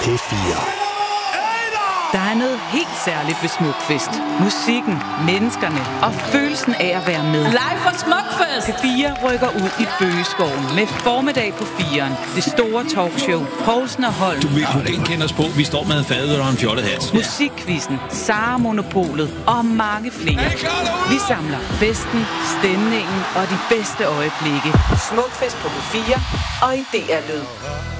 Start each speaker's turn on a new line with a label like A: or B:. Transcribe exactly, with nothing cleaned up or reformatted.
A: P fire.
B: Der er noget helt særligt ved Smukfest. Musikken, menneskerne og følelsen af at være med.
C: Live fra Smukfest!
B: P fire rykker ud i Bøgeskoven med formiddag på firen. Det store talkshow. Poulsen og Holm.
D: Du vil kunne genkende os på. Vi står med en fadøl og en fjollet hat.
B: Musikquizzen, Sara Monopolet og mange flere. Vi samler festen, stemningen og de bedste øjeblikke. Smukfest på P fire og i D R Lyd.